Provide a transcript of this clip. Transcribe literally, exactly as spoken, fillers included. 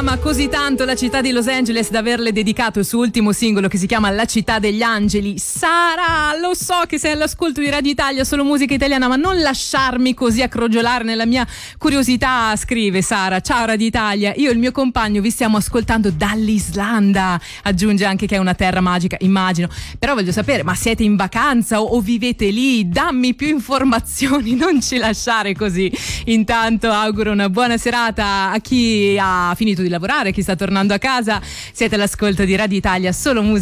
ama così tanto la città di Los Angeles da averle dedicato il suo ultimo singolo che si chiama La città degli angeli. Sara, lo so che sei all'ascolto di Radio Italia, solo musica italiana, ma non lasciarmi così a crogiolare nella mia curiosità, scrive Sara. Ciao Radio Italia, io e il mio compagno vi stiamo ascoltando dall'Islanda. Aggiunge anche che è una terra magica, immagino. Però voglio sapere, ma siete in vacanza o, o vivete lì? Dammi più informazioni, non ci lasciare così. Intanto auguro una buona serata a chi ha finito di lavorare, chi sta tornando a casa. Siete all'ascolto di Radio Italia, solo musica